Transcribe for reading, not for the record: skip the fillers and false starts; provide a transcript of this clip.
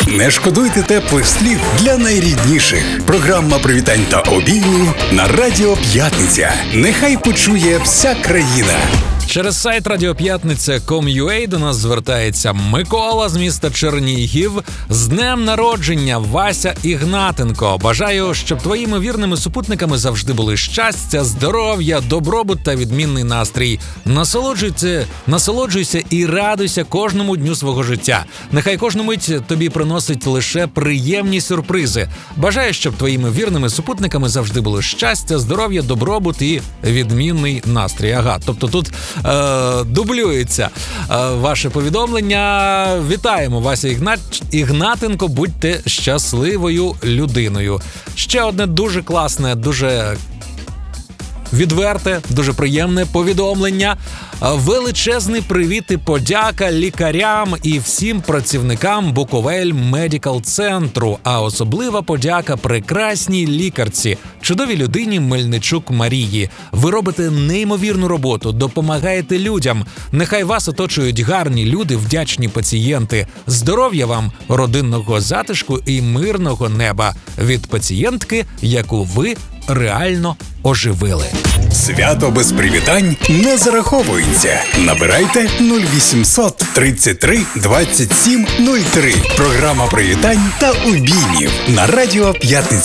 Не шкодуйте теплих слів для найрідніших. Програма привітань та обіймів на Радіо П'ятниця. Нехай почує вся країна. Через сайт radiopятниця.com.ua до нас звертається Микола з міста Чернігів. З днем народження, Вася Ігнатенко. Бажаю, щоб твоїми вірними супутниками завжди були щастя, здоров'я, добробут та відмінний настрій. Насолоджуйся і радуйся кожному дню свого життя. Нехай кожну мить тобі приносить лише приємні сюрпризи. Бажаю, щоб твоїми вірними супутниками завжди були щастя, здоров'я, добробут і відмінний настрій. Ага, тобто тут дублюється ваше повідомлення. Вітаємо, Вася Ігнатенко, будьте щасливою людиною. Ще одне дуже класне, дуже відверте, дуже приємне повідомлення. Величезний привіт і подяка лікарям і всім працівникам Буковель Медикал Центру, а особлива подяка прекрасній лікарці, чудовій людині Мельничук Марії. Ви робите неймовірну роботу, допомагаєте людям. Нехай вас оточують гарні люди, вдячні пацієнти. Здоров'я вам, родинного затишку і мирного неба від пацієнтки, яку ви реально оживили. Свято без привітань не зараховується. Набирайте 0800 33 27 03. Програма привітань та обіймів на Радіо П'ятниця.